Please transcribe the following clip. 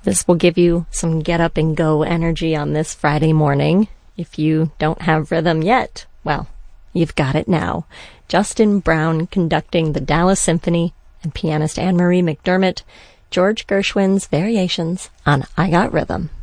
This will give you some get up and go energy on this Friday morning. If you don't have rhythm yet, well, you've got it now. Justin Brown conducting the Dallas Symphony and pianist Anne-Marie McDermott, George Gershwin's Variations on I Got Rhythm.